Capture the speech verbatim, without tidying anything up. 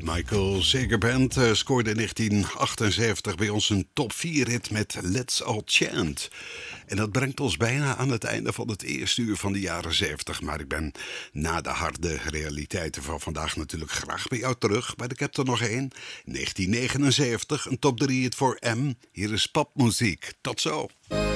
Michael Zager Band uh, scoorde in negentien achtenzeventig bij ons een top vier hit met Let's All Chant. En dat brengt ons bijna aan het einde van het eerste uur van de jaren zeventig. Maar ik ben na de harde realiteiten van vandaag natuurlijk graag bij jou terug. Maar ik heb er nog één. negentien negenenzeventig, een top drie hit voor M. Hier is popmuziek. Tot zo.